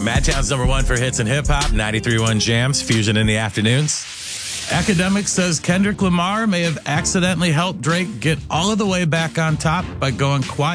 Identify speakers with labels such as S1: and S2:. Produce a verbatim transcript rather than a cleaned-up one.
S1: Madtown's number one for hits and hip hop, ninety-three point one Jams, Fusion in the afternoons. Academic says Kendrick Lamar may have accidentally helped Drake get all of the way back on top by going quiet.